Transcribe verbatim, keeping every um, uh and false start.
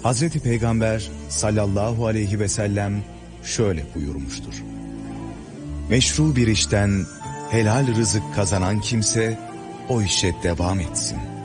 Hazreti Peygamber sallallahu aleyhi ve sellem şöyle buyurmuştur: meşru bir işten helal rızık kazanan kimse o işe devam etsin.